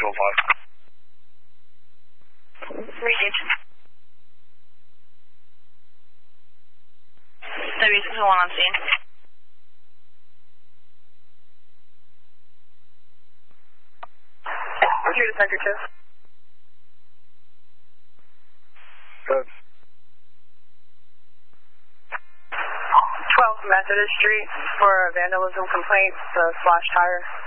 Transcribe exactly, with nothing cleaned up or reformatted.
oh five. Read. W six one on scene. Here to Sector two. Good. twelve Methodist Street for a vandalism complaint, the slash tire.